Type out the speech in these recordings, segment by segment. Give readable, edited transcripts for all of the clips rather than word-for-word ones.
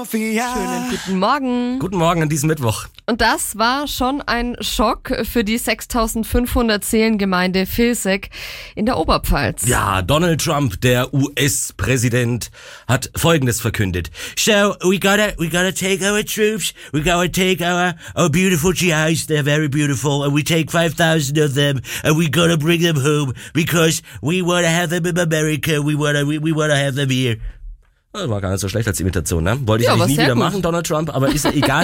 Schönen guten Morgen. Guten Morgen an diesem Mittwoch. Und das war schon ein Schock für die 6500 Seelengemeinde Vilseck in der Oberpfalz. Ja, Donald Trump, der US-Präsident, hat Folgendes verkündet. So, we gotta take our troops, we gotta take our beautiful GIs, they're very beautiful, and we take 5,000 of them, and we gotta bring them home, because we wanna have them in America, we wanna have them here. Das war gar nicht so schlecht als Imitation, ne? Wollte ich eigentlich nie wieder machen, Donald Trump, aber ist ja egal.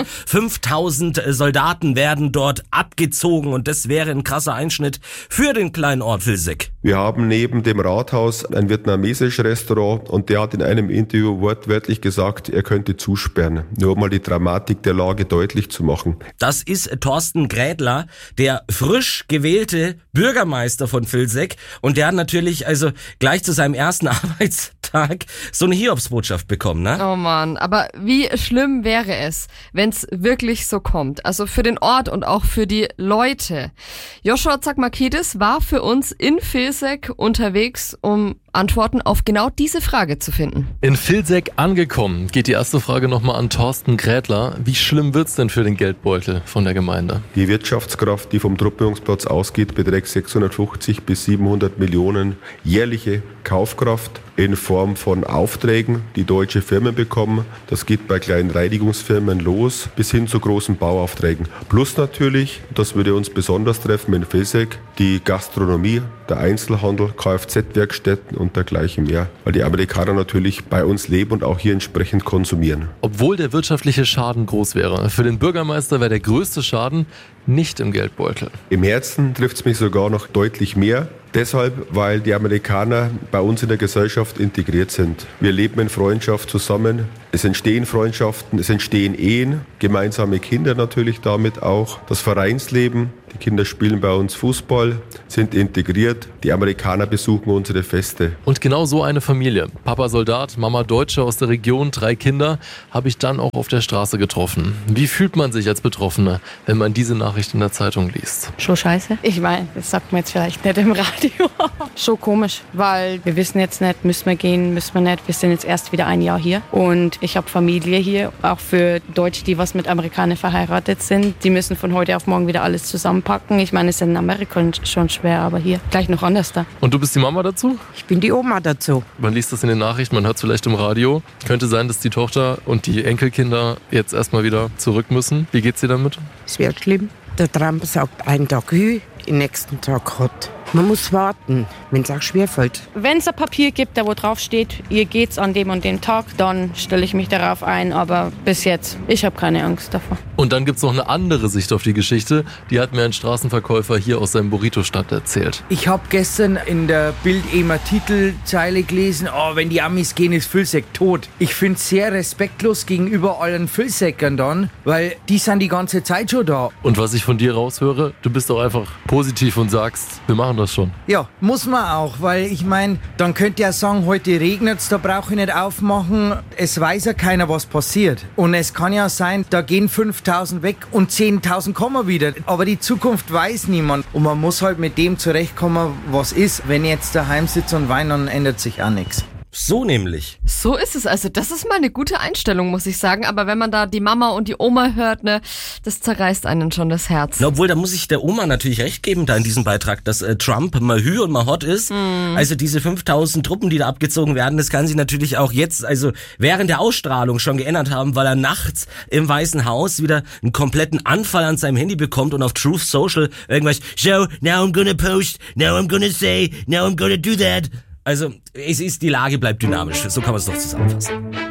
5.000 Soldaten werden dort abgezogen und das wäre ein krasser Einschnitt für den kleinen Ort Vilseck. Wir haben neben dem Rathaus ein vietnamesisches Restaurant und der hat in einem Interview wortwörtlich gesagt, er könnte zusperren, nur um mal die Dramatik der Lage deutlich zu machen. Das ist Thorsten Grädler, der frisch gewählte Bürgermeister von Vilseck, und der hat natürlich also gleich zu seinem ersten Arbeitstag so eine Hiobsbotschaft bekommen, ne? Oh Mann, aber wie schlimm wäre es, wenn es wirklich so kommt? Also für den Ort und auch für die Leute. Joshua Zagmakidis war für uns in Vilseck unterwegs, um Antworten auf genau diese Frage zu finden. In Vilseck angekommen, geht die erste Frage nochmal an Thorsten Grädler. Wie schlimm wird's denn für den Geldbeutel von der Gemeinde? Die Wirtschaftskraft, die vom Truppübungsplatz ausgeht, beträgt 650 bis 700 Millionen jährliche Kaufkraft in Form von Aufträgen, die deutsche Firmen bekommen. Das geht bei kleinen Reinigungsfirmen los bis hin zu großen Bauaufträgen. Plus natürlich, das würde uns besonders treffen in Vilseck, die Gastronomie, der Einzelhandel, Kfz-Werkstätten und dergleichen mehr. Weil die Amerikaner natürlich bei uns leben und auch hier entsprechend konsumieren. Obwohl der wirtschaftliche Schaden groß wäre, für den Bürgermeister wäre der größte Schaden nicht im Geldbeutel. Im Herzen trifft es mich sogar noch deutlich mehr. Deshalb, weil die Amerikaner bei uns in der Gesellschaft integriert sind. Wir leben in Freundschaft zusammen. Es entstehen Freundschaften, es entstehen Ehen, gemeinsame Kinder natürlich damit auch. Das Vereinsleben, die Kinder spielen bei uns Fußball, sind integriert. Die Amerikaner besuchen unsere Feste. Und genau so eine Familie, Papa Soldat, Mama Deutsche aus der Region, 3 Kinder, habe ich dann auch auf der Straße getroffen. Wie fühlt man sich als Betroffener, wenn man diese Nachricht in der Zeitung liest? Schon scheiße. Ich meine, das sagt man jetzt vielleicht nicht im Radio. Schon komisch, weil wir wissen jetzt nicht, müssen wir gehen, müssen wir nicht. Wir sind jetzt erst wieder ein Jahr hier und ich habe Familie hier, auch für Deutsche, die was mit Amerikanern verheiratet sind. Die müssen von heute auf morgen wieder alles zusammenpacken. Ich meine, es ist in Amerika schon schwer, aber hier gleich noch anders da. Und du bist die Mama dazu? Ich bin die Oma dazu. Man liest das in den Nachrichten, man hört es vielleicht im Radio. Könnte sein, dass die Tochter und die Enkelkinder jetzt erstmal wieder zurück müssen. Wie geht's dir damit? Es wird schlimm. Der Trump sagt einen Tag Hü, den nächsten Tag Hot. Man muss warten, wenn es auch schwerfällt. Wenn es ein Papier gibt, da wo drauf steht, ihr geht's an dem und den Tag, dann stelle ich mich darauf ein. Aber bis jetzt, ich habe keine Angst davor. Und dann gibt's noch eine andere Sicht auf die Geschichte. Die hat mir ein Straßenverkäufer hier aus seinem Burrito-Stand erzählt. Ich habe gestern in der Bild immer Titelzeile gelesen, wenn die Amis gehen, ist Vilseck tot. Ich finde es sehr respektlos gegenüber allen Vilseckern dann, weil die sind die ganze Zeit schon da. Und was ich von dir raushöre, du bist doch einfach positiv und sagst, wir machen das schon. Ja, muss man auch, weil ich meine, dann könnt ihr ja sagen, heute regnet's, da brauche ich nicht aufmachen. Es weiß ja keiner, was passiert. Und es kann ja sein, da gehen 5.000 weg und 10.000 kommen wieder. Aber die Zukunft weiß niemand. Und man muss halt mit dem zurechtkommen, was ist. Wenn ich jetzt daheim sitze und weine, dann ändert sich auch nichts. So nämlich. So ist es. Also das ist mal eine gute Einstellung, muss ich sagen. Aber wenn man da die Mama und die Oma hört, ne, das zerreißt einen schon das Herz. Na, obwohl, da muss ich der Oma natürlich recht geben da in diesem Beitrag, dass Trump mal Hü und mal hot ist. Also diese 5.000 Truppen, die da abgezogen werden, das kann sich natürlich auch jetzt, also während der Ausstrahlung schon geändert haben, weil er nachts im Weißen Haus wieder einen kompletten Anfall an seinem Handy bekommt und auf Truth Social irgendwas, so, now I'm gonna post, now I'm gonna say, now I'm gonna do that. Also, die Lage bleibt dynamisch. So kann man es doch zusammenfassen.